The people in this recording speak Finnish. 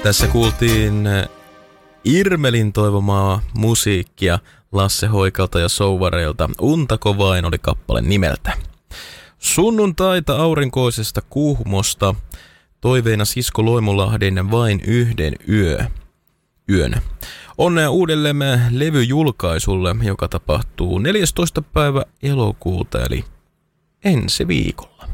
Tässä kuultiin Irmelin toivomaa musiikkia Lasse Hoikalta ja Souvareilta. Untako vain oli kappale nimeltä. Sunnuntaita aurinkoisesta Kuhmosta. Toiveena Sisko Loimolahden Vain yhden yön. Onnea uudelle levyjulkaisulle, joka tapahtuu 14. päivä elokuuta eli ensi viikolla.